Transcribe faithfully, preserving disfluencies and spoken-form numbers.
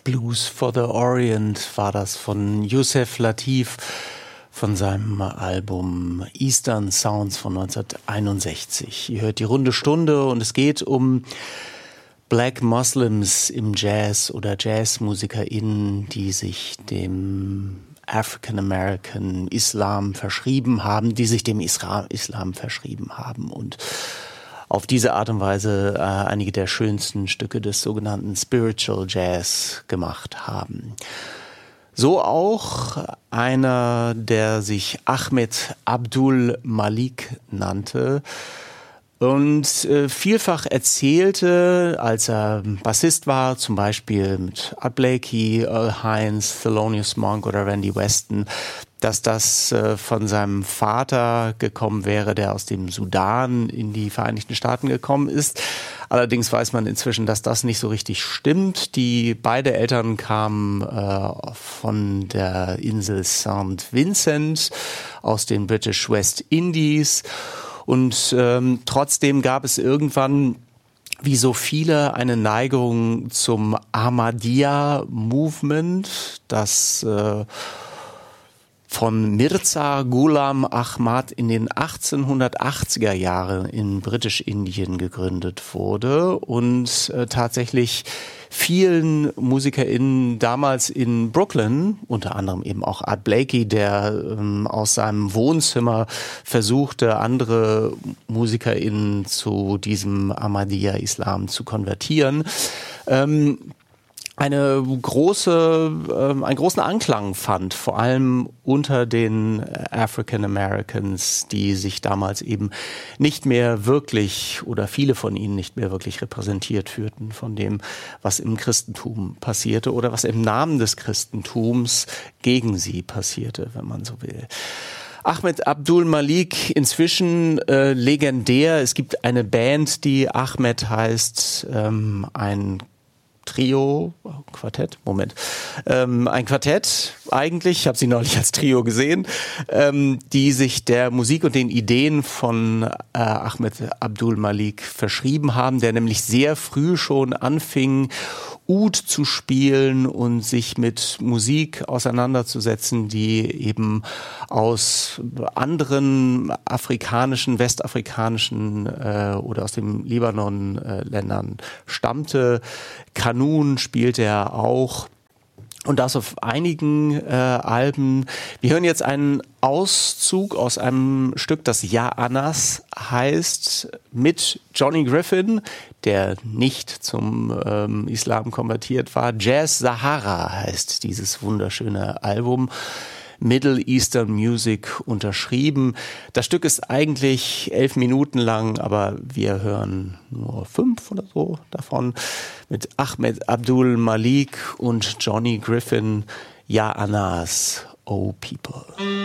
Blues for the Orient war das von Yusef Lateef von seinem Album Eastern Sounds von neunzehnhunderteinundsechzig. Ihr hört die runde Stunde und es geht um Black Muslims im Jazz oder JazzmusikerInnen, die sich dem African American Islam verschrieben haben, die sich dem Isra- Islam verschrieben haben und auf diese Art und Weise äh, einige der schönsten Stücke des sogenannten Spiritual Jazz gemacht haben. So auch einer, der sich Ahmed Abdul Malik nannte und äh, vielfach erzählte, als er Bassist war, zum Beispiel mit Art Blakey, Earl Hines, Thelonious Monk oder Randy Weston, dass das äh, von seinem Vater gekommen wäre, der aus dem Sudan in die Vereinigten Staaten gekommen ist. Allerdings weiß man inzwischen, dass das nicht so richtig stimmt. Die beide Eltern kamen äh, von der Insel Saint Vincent aus den British West Indies. Und ähm, trotzdem gab es irgendwann, wie so viele, eine Neigung zum Ahmadiyya-Movement, das äh, von Mirza Ghulam Ahmad in den achtzehnhundertachtziger Jahren in Britisch-Indien gegründet wurde und äh, tatsächlich vielen MusikerInnen damals in Brooklyn, unter anderem eben auch Art Blakey, der ähm, aus seinem Wohnzimmer versuchte, andere MusikerInnen zu diesem Ahmadiyya-Islam zu konvertieren, ähm, eine große, äh, einen großen Anklang fand, vor allem unter den African Americans, die sich damals eben nicht mehr wirklich oder viele von ihnen nicht mehr wirklich repräsentiert fühlten von dem, was im Christentum passierte oder was im Namen des Christentums gegen sie passierte, wenn man so will. Ahmed Abdul Malik, inzwischen äh, legendär. Es gibt eine Band, die Ahmed heißt, ähm, ein Trio, Quartett, Moment, ähm, ein Quartett eigentlich, ich habe sie neulich als Trio gesehen, ähm, die sich der Musik und den Ideen von äh, Ahmed Abdul Malik verschrieben haben, der nämlich sehr früh schon anfing, Oud zu spielen und sich mit Musik auseinanderzusetzen, die eben aus anderen afrikanischen, westafrikanischen äh, oder aus dem Libanon äh, Ländern stammte. Kanun spielte er auch. Und das auf einigen äh, Alben. Wir hören jetzt einen Auszug aus einem Stück, das Ja Anas heißt, mit Johnny Griffin, der nicht zum ähm, Islam konvertiert war. Jazz Sahara heißt dieses wunderschöne Album. Middle Eastern Music unterschrieben. Das Stück ist eigentlich elf Minuten lang, aber wir hören nur fünf oder so davon mit Ahmed Abdul Malik und Johnny Griffin, Ja Anas, Oh People.